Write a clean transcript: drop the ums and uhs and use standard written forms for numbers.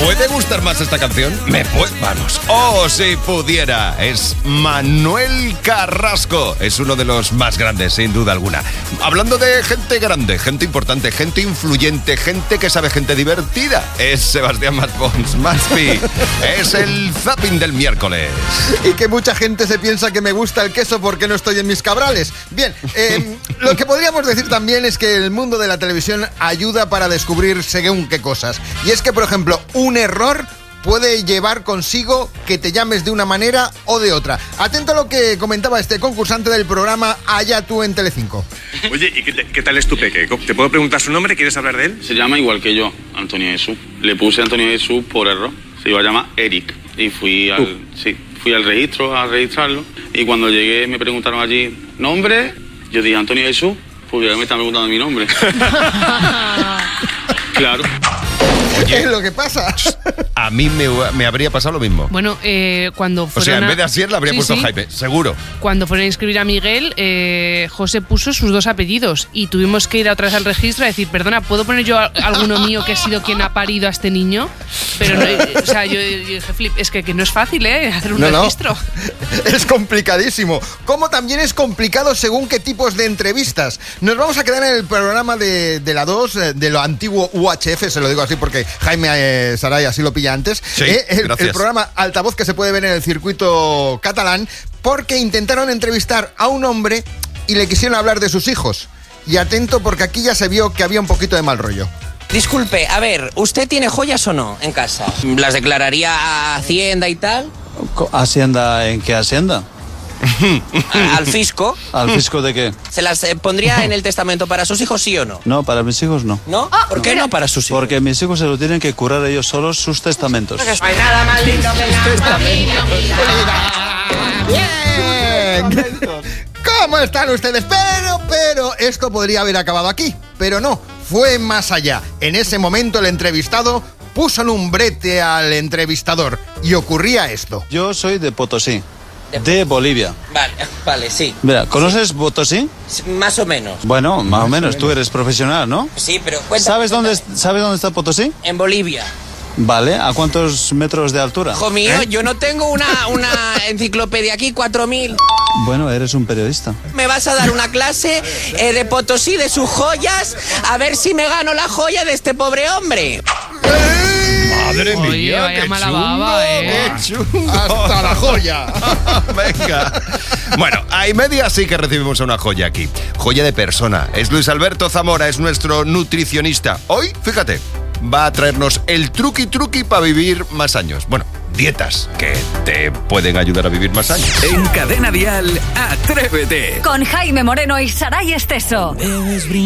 puede gustar más esta canción? Vamos. Oh, si pudiera. Es Manuel Carrasco. Es uno de los más grandes, sin duda alguna. Hablando de gente grande, gente importante, gente influyente, gente que sabe, gente divertida. Es Sebastián Maspons. Maspi. Es el zapping del miércoles. Y que mucha gente se piensa que me gusta el queso porque no estoy en mis cabrales. Bien, lo que podríamos decir también es que el mundo de la televisión ayuda para descubrir según qué cosas. Y es que, por ejemplo, un error puede llevar consigo que te llames de una manera o de otra. Atento a lo que comentaba este concursante del programa Allá tú en Telecinco. Oye, ¿y qué tal es tu peque? ¿Te puedo preguntar su nombre? ¿Quieres hablar de él? Se llama igual que yo, Antonio Jesús. Le puse Antonio Jesús por error. Se iba a llamar Eric. Y fui al registro a registrarlo. Y cuando llegué me preguntaron allí, ¿nombre? Yo dije, Antonio Jesús. Pues ya me están preguntando mi nombre. Claro. ¿Qué es lo que pasa? A mí me habría pasado lo mismo. Bueno, cuando fueron... O sea, en vez de Asier le habría puesto Jaime, seguro. Cuando fueron a inscribir a Miguel, José puso sus dos apellidos y tuvimos que ir otra vez al registro a decir, perdona, ¿puedo poner yo alguno mío que ha sido quien ha parido a este niño? Pero no, o sea, yo dije, Flip, es que no es fácil, hacer un registro. Es complicadísimo. Como también es complicado según qué tipos de entrevistas. Nos vamos a quedar en el programa de la 2, de lo antiguo UHF, se lo digo así porque Jaime Saray así lo pilla antes. Sí, el programa Altavoz que se puede ver en el circuito catalán, porque intentaron entrevistar a un hombre y le quisieron hablar de sus hijos. Y atento porque aquí ya se vio que había un poquito de mal rollo. Disculpe, a ver, ¿usted tiene joyas o no en casa? ¿Las declararía a Hacienda y tal? ¿Hacienda? ¿En qué Hacienda? ¿Al fisco? ¿Al fisco de qué? ¿Se las pondría en el testamento para sus hijos, sí o no? No, para mis hijos no. ¿No? ¿Por qué no para sus hijos? Porque mis hijos se lo tienen que curar ellos solos sus testamentos. No hay nada más lindo que la familia. ¡Bien! ¿Cómo están ustedes? Pero esto podría haber acabado aquí. Pero no, fue más allá. En ese momento el entrevistado puso en un brete al entrevistador y ocurría esto. Yo soy de Potosí. De Bolivia. Vale, sí. Mira, ¿conoces Potosí? Más o menos. Bueno, más o menos. Tú eres profesional, ¿no? Sí, pero cuéntame. ¿Sabes dónde está Potosí? En Bolivia. Vale, ¿a cuántos metros de altura? Hijo mío, yo no tengo una enciclopedia aquí, 4000. Bueno, eres un periodista. ¿Me vas a dar una clase de Potosí, de sus joyas? A ver si me gano la joya de este pobre hombre. Madre mía, oye, vaya mala baba, qué chungo. ¡Hasta la joya! Venga. Bueno, a y media sí que recibimos una joya aquí. Joya de persona. Es Luis Alberto Zamora, es nuestro nutricionista. Hoy, fíjate, va a traernos el truqui para vivir más años. Bueno, dietas que te pueden ayudar a vivir más años. En Cadena Dial, Atrévete. Con Jaime Moreno y Saray Esteso.